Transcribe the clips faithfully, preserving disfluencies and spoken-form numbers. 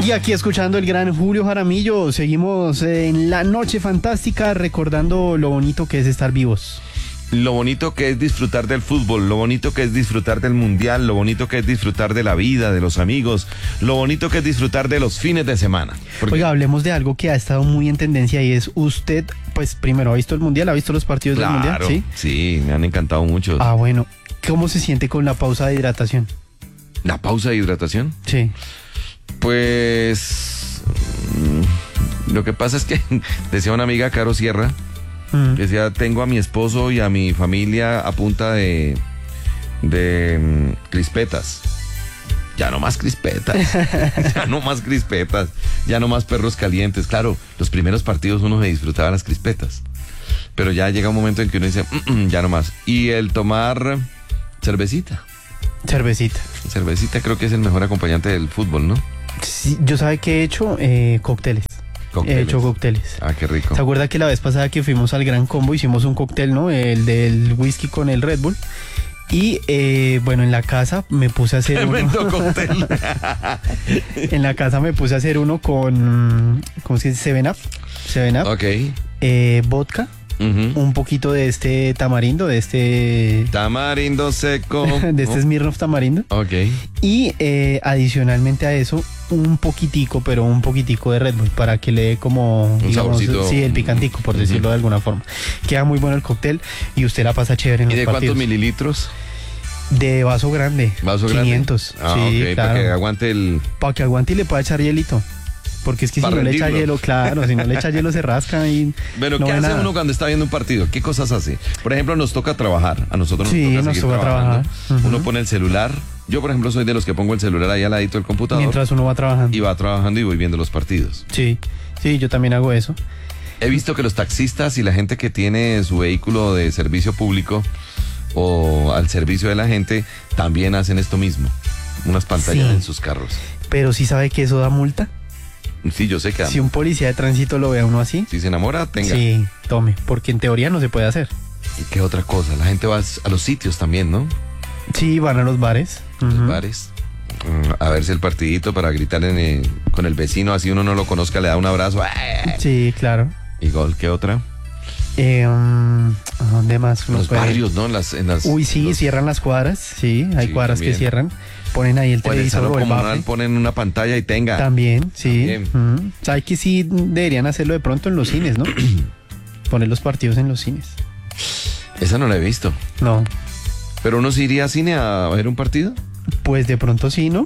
Y aquí escuchando el gran Julio Jaramillo, seguimos en la noche fantástica recordando lo bonito que es estar vivos. Lo bonito que es disfrutar del fútbol, lo bonito que es disfrutar del mundial, lo bonito que es disfrutar de la vida, de los amigos, lo bonito que es disfrutar de los fines de semana. Porque... Oiga, hablemos de algo que ha estado muy en tendencia y es usted, pues primero ha visto el mundial, ha visto los partidos claro, del mundial, ¿sí? Sí, me han encantado mucho. Ah, bueno, ¿cómo se siente con la pausa de hidratación? ¿La pausa de hidratación? Sí. Pues lo que pasa es que decía una amiga, Caro Sierra, mm. decía, tengo a mi esposo y a mi familia a punta de de um, crispetas. Ya no más crispetas, ya no más crispetas, ya no más perros calientes. Claro, los primeros partidos uno se disfrutaba las crispetas, pero ya llega un momento en que uno dice, mm, mm, ya no más. Y el tomar cervecita. Cervecita. Cervecita creo que es el mejor acompañante del fútbol, ¿no? Sí, yo sabe que he hecho eh, cócteles. Cócteles. He hecho cócteles. Ah, qué rico. ¿Se acuerda que la vez pasada que fuimos al Gran Combo hicimos un cóctel, ¿no? El del whisky con el Red Bull. Y eh, bueno, en la casa me puse a hacer Tremendo uno. cóctel. En la casa me puse a hacer uno con, ¿cómo se dice? Seven Up. Seven Up. Ok. Eh, vodka. Uh-huh. Un poquito de este tamarindo, de este... Tamarindo seco. de este Smirnoff tamarindo. Ok. Y eh, adicionalmente a eso, un poquitico, pero un poquitico de Red Bull para que le dé como... Un digamos, saborcito. sí, el picantico, por Uh-huh. decirlo de alguna forma. Queda muy bueno el cóctel y usted la pasa chévere en ¿Y los de partidos. cuántos mililitros? De vaso grande. Vaso grande. quinientos. Ah, sí, ok, claro. para que aguante el... Para que aguante y le pueda echar hielito. Porque es que si Para no le echa rendirlo. hielo, claro, si no le echa hielo se rasca y... Bueno, no ¿qué ve hace nada. uno cuando está viendo un partido? ¿Qué cosas hace? Por ejemplo, nos toca trabajar. A nosotros nos Sí, toca nos seguir toca trabajando. trabajar. Uh-huh. Uno pone el celular. Yo, por ejemplo, soy de los que pongo el celular ahí al ladito del computador. Mientras uno va trabajando. Y va trabajando y voy viendo los partidos. Sí, sí, yo también hago eso. He visto que los taxistas y la gente que tiene su vehículo de servicio público o al servicio de la gente también hacen esto mismo. Unas pantallas Sí. en sus carros. Pero sí sabe que eso da multa. Sí, yo sé que Si un policía de tránsito lo ve a uno así, si se enamora, tenga. sí, tome, porque en teoría no se puede hacer. ¿Y qué otra cosa? La gente va a los sitios también, ¿no? Sí, van a los bares. Los Ujú. bares. Mm, A verse el partidito para gritar en el- con el vecino, así uno no lo conozca, le da un abrazo. Sí, claro. ¿Y gol? ¿Qué otra? Eh, um, ¿a dónde más uno Los puede? barrios, ¿no? En las, en las, Uy, sí, los- cierran las cuadras. Sí, hay Sí, cuadras también. que cierran. Ponen ahí el o en el televisor salón o el comunal bafle. ponen una pantalla y tenga. También, sí. También. Ujú. ¿Sabe que sí deberían hacerlo de pronto en los cines, no? Poner los partidos en los cines. Esa no la he visto. No, ¿Pero uno sí iría a cine a ver un partido? pues de pronto sí, ¿no?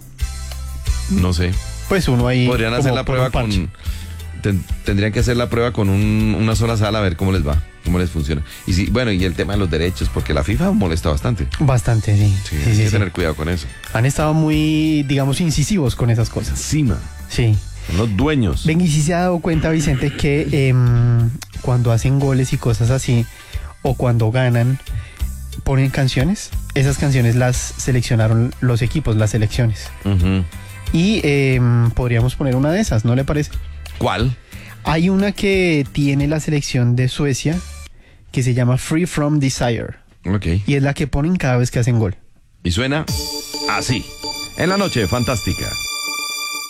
No sé. Pues uno ahí... Podrían como hacer la por prueba un parche. con... ten- tendrían que hacer la prueba con un- una sola sala a ver cómo les va, cómo les funciona. Y sí, bueno, y el tema de los derechos, porque la FIFA molesta bastante. Bastante, sí. Sí, Sí, hay sí, que sí. tener cuidado con eso. Han estado muy, digamos, incisivos con esas cosas. Encima, Sí. son los dueños. Ven, y si se ha dado cuenta, Vicente, que em, cuando hacen goles y cosas así, o cuando ganan, ponen canciones. Esas canciones las seleccionaron los equipos, las selecciones. Ujú. Y em, podríamos poner una de esas, ¿no le parece? ¿Cuál? Hay una que tiene la selección de Suecia, que se llama Free From Desire. Ok. Y es la que ponen cada vez que hacen gol. Y suena así. En la noche fantástica.